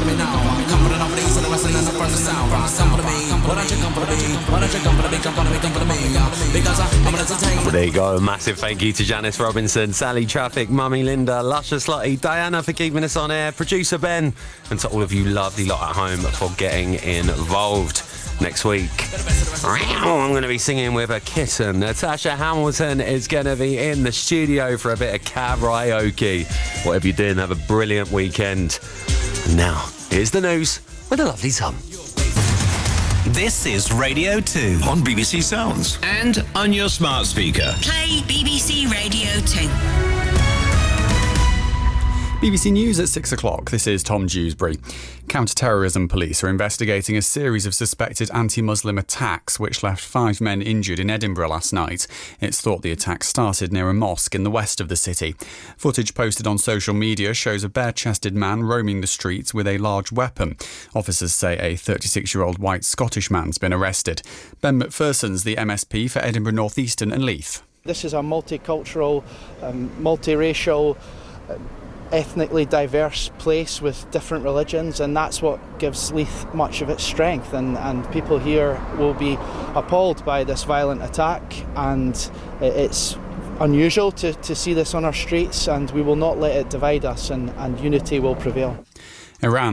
me now. Come for the novelties and the rest and the front of the sound. Come for me, why don't you come for me? Why don't you come for me? Come for me, come for me. Because I'm an entertainer. Well, there you go. Massive thank you to Janice Robinson, Sally Traffic, Mummy Linda, Luscious Lottie, Diana for keeping us on air, producer Ben, and to all of you lovely lot at home for getting involved. Next week, I'm going to be singing with a kitten. Natasha Hamilton is going to be in the studio for a bit of karaoke. Whatever you're doing, have a brilliant weekend. And now, here's the news with a lovely Tom. This is Radio 2 on BBC Sounds and on your smart speaker. Play BBC Radio 2. BBC News at 6 o'clock. This is Tom Dewsbury. Counter-terrorism police are investigating a series of suspected anti-Muslim attacks which left 5 men injured in Edinburgh last night. It's thought the attack started near a mosque in the west of the city. Footage posted on social media shows a bare-chested man roaming the streets with a large weapon. Officers say a 36-year-old white Scottish man's been arrested. Ben McPherson's the MSP for Edinburgh North Eastern and Leith. This is a multicultural, multiracial, ethnically diverse place with different religions, and that's what gives Leith much of its strength, and people here will be appalled by this violent attack, and it's unusual to see this on our streets, and we will not let it divide us, and unity will prevail. Iran